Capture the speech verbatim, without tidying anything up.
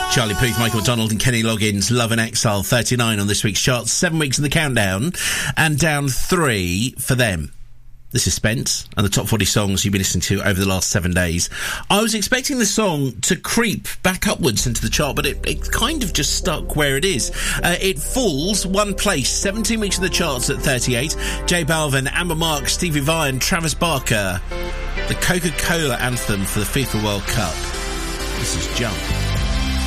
Charlie Puth, Michael McDonald and Kenny Loggins, Love and Exile, thirty-nine on this week's charts, seven weeks in the countdown, and down three for them. This is Spence, and the top forty songs you've been listening to over the last seven days. I was expecting the song to creep back upwards into the chart, but it, it kind of just stuck where it is. Uh, it falls one place, seventeen weeks in the charts at thirty-eight. J Balvin, Amber Mark, Stevie Vai and Travis Barker. The Coca-Cola anthem for the FIFA World Cup. This is Jump.